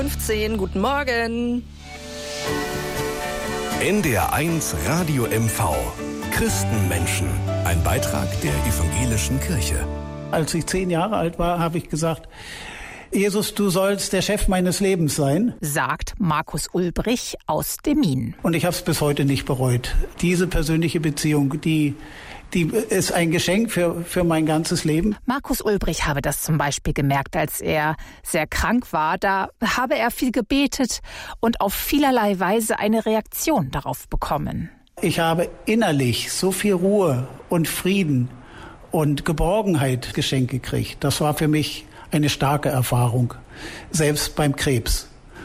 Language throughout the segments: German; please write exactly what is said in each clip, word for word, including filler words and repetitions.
fünfzehn, guten Morgen. N D R eins Radio M V. Christenmenschen. Ein Beitrag der evangelischen Kirche. Als ich zehn Jahre alt war, habe ich gesagt, Jesus, du sollst der Chef meines Lebens sein. Sagt Markus Ulbrich aus Demmin. Und ich habe es bis heute nicht bereut. Diese persönliche Beziehung, die, die ist ein Geschenk für, für mein ganzes Leben. Markus Ulbrich habe das zum Beispiel gemerkt, als er sehr krank war. Da habe er viel gebetet und auf vielerlei Weise eine Reaktion darauf bekommen. Ich habe innerlich so viel Ruhe und Frieden und Geborgenheit geschenkt gekriegt. Das war für mich eine starke Erfahrung, selbst beim Krebs.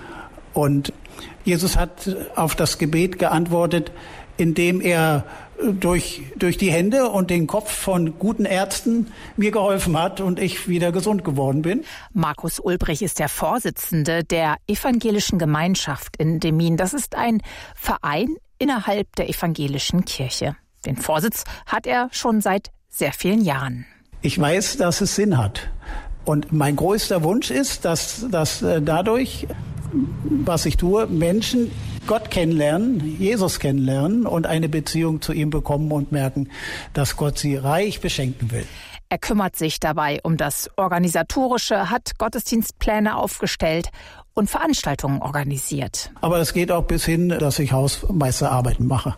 Und Jesus hat auf das Gebet geantwortet, indem er durch, durch die Hände und den Kopf von guten Ärzten mir geholfen hat und ich wieder gesund geworden bin. Markus Ulbrich ist der Vorsitzende der Evangelischen Gemeinschaft in Demmin. Das ist ein Verein innerhalb der evangelischen Kirche. Den Vorsitz hat er schon seit sehr vielen Jahren. Ich weiß, dass es Sinn hat. Und mein größter Wunsch ist, dass, dass dadurch, was ich tue, Menschen Gott kennenlernen, Jesus kennenlernen und eine Beziehung zu ihm bekommen und merken, dass Gott sie reich beschenken will. Er kümmert sich dabei um das Organisatorische, hat Gottesdienstpläne aufgestellt und Veranstaltungen organisiert. Aber es geht auch bis hin, dass ich Hausmeisterarbeiten mache.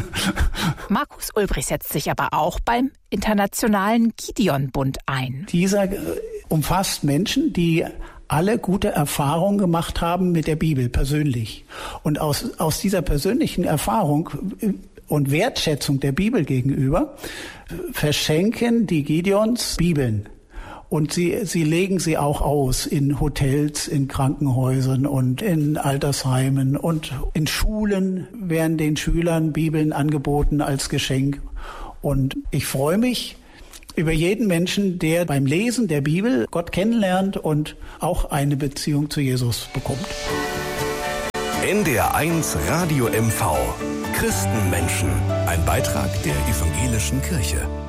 Markus Ulbrich setzt sich aber auch beim Internationalen Gideon-Bund ein. Dieser umfasst Menschen, die alle gute Erfahrungen gemacht haben mit der Bibel persönlich. Und aus, aus dieser persönlichen Erfahrung und Wertschätzung der Bibel gegenüber verschenken die Gideons Bibeln. Und sie, sie legen sie auch aus in Hotels, in Krankenhäusern und in Altersheimen und in Schulen werden den Schülern Bibeln angeboten als Geschenk. Und ich freue mich über jeden Menschen, der beim Lesen der Bibel Gott kennenlernt und auch eine Beziehung zu Jesus bekommt. N D R eins Radio M V. Christenmenschen. Ein Beitrag der evangelischen Kirche.